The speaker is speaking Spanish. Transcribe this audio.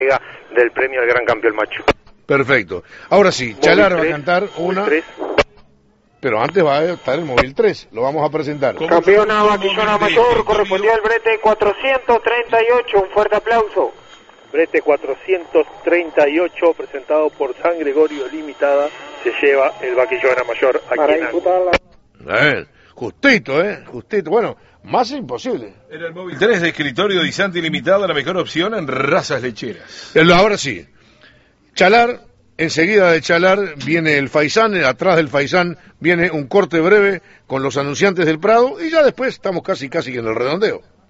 del premio al Gran Campeón Macho. Perfecto. Ahora sí, Chalar va a cantar una... 3. Pero antes va a estar el móvil 3, lo vamos a presentar. Campeona vaquillona mayor, correspondió al brete 438, un fuerte aplauso. Brete 438, presentado por San Gregorio Limitada, se lleva el vaquillona mayor aquí Para en disputarla. Justito, justito. Bueno, más imposible. Era el móvil 3 de Escritorio Di Santi Limitada, la mejor opción en razas lecheras. Ahora sí, Chalar, enseguida de Chalar viene el Faisán, atrás del Faisán viene un corte breve con los anunciantes del Prado y ya después estamos casi en el redondeo.